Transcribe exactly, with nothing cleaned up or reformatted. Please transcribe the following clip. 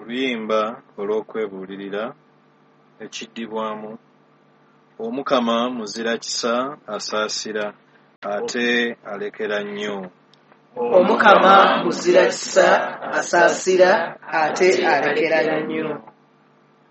oluyimba olw'okwebuulirira ekiddibwamu. Omukama muzira kisa asaasira ate alekera nnyo. Omukama muzira kisa asaasira ate alekera nnyo.